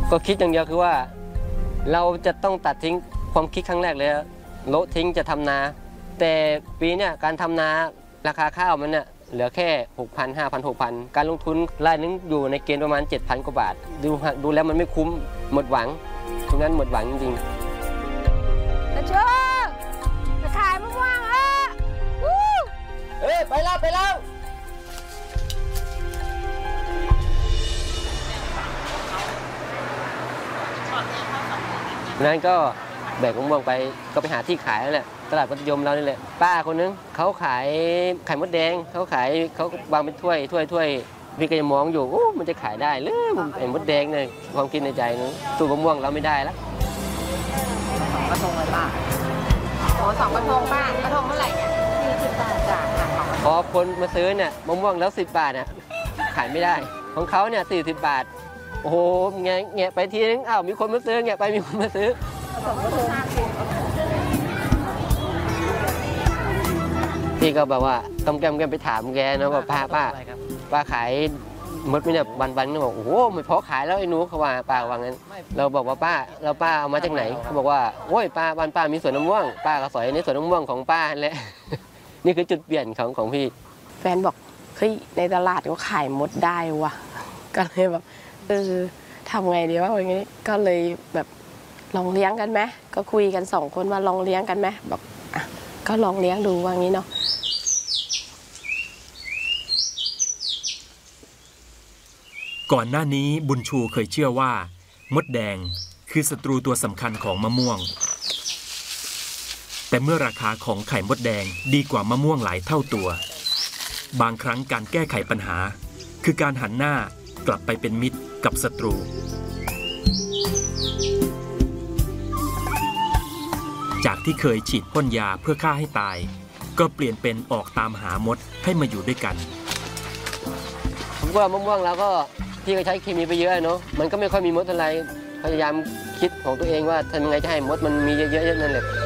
ก็คิดอย่างเดียวคือว่าเราจะต้องตัดทิ้งความคิดครั้งแรกเลยโละทิ้งจะทำนาแต่ปีเนี้ยการทำนาราคาข้าวมันเนี่ยเหลือแค่ 6,000 5,000 6,000 การลงทุนรายนึงอยู่ในเกณฑ์ประมาณ 7,000 กว่าบาทดูแล้วมันไม่คุ้มหมดหวังตรงนั้นหมดหวังจริงๆตะเชื่อจะขายมะม่วงไปแล้วนั้นก็แบกมะม่วงไปก็ไปหาที่ขายแล้วแหละตลาดมัธยมเรานี่แหละป้าคนนึงเขาขายไข่มดแดงเขาวางเป็นถ้วยพี่ก็ยังมองอยู่มันจะขายได้หรือไข่มดแดงเนี่ยความคิดในใจนึงสู้มะม่วงเราไม่ได้แล้วกระทงเลยป้า2 กระทงป้ากระทงเท่าไหร่เนี่ย40 บาทจ้ะพอคนมาซื้อเนี่ยมะม่วงแล้ว10 บาทเนี่ยขายไม่ได้ของเขาเนี่ย40 บาทโอ้โหแงะไปทีนึงมีคนมาซื้อแงะไปมีคนมาซื้อพี่ก็แบบว่าต้องแก้มไปถามแกนะว่าป้าขายมดไม่เนี่ยวันก็บอกโอ้โหไม่พอขายแล้วไอ้หนูเขาว่าป้าว่างั้นเราบอกว่าป้าเอามาจากไหนเขาบอกว่าโอ้ยบ้านป้ามีสวนมะม่วงป้าก็สอยในสวนมะม่วงของป้าแหละ นี่คือจุดเปลี่ยนของพี่แฟนบอกเฮ้ยในตลาดก็ขายมดได้ว่ะก็เลยแบบทำไงดีวะอย่างนี้ก็เลยแบบลองเลี้ยงกันไหมก็คุยกัน2 คนว่าลองเลี้ยงกันไหมบอกก็ลองเลี้ยงดูว่างี้เนาะก่อนหน้านี้บุญชูเคยเชื่อว่ามดแดงคือศัตรูตัวสำคัญของมะม่วงแต่เมื่อราคาของไข่มดแดงดีกว่ามะม่วงหลายเท่าตัวบางครั้งการแก้ไขปัญหาคือการหันหน้ากลับไปเป็นมิตรกับศัตรูจากที่เคยฉีดพ่นยาเพื่อฆ่าให้ตายก็เปลี่ยนเป็นออกตามหามดให้มาอยู่ด้วยกันผมว่ามะม่วงแล้วก็พี่ก็ใช้เคมีไปเยอะเนาะมันก็ไม่ค่อยมีมดอะไรพยายามคิดของตัวเองว่าทำยังไงจะให้มดมันมีเยอะๆนั่นแหละ